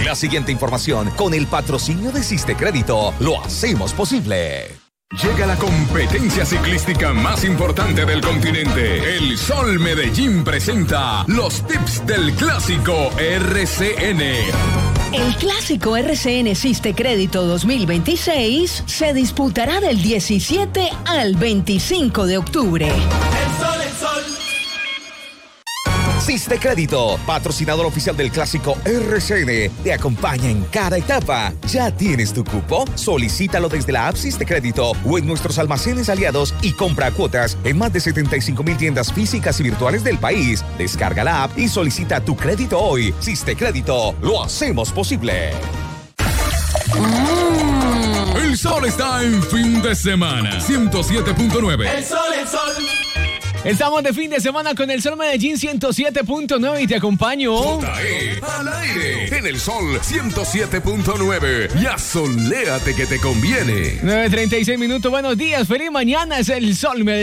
La siguiente información con el patrocinio de Siste Crédito lo hacemos posible. Llega la competencia ciclística más importante del continente. El Sol Medellín presenta los tips del Clásico RCN. El Clásico RCN Siste Crédito 2026 se disputará del 17 al 25 de octubre. El sol, el sol. Siste Crédito, patrocinador oficial del Clásico RCN, te acompaña en cada etapa. ¿Ya tienes tu cupo? Solicítalo desde la app Siste Crédito o en nuestros almacenes aliados y compra cuotas en más de 75,000 tiendas físicas y virtuales del país. Descarga la app y solicita tu crédito hoy. Siste Crédito, lo hacemos posible. El sol está en fin de semana. 107.9. El sol, el sol. Estamos de fin de semana con el Sol Medellín 107.9 y te acompaño. JE al aire en el Sol 107.9 y asoléate que te conviene. 9:36 minutos. Buenos días, feliz mañana. Es el Sol Medellín.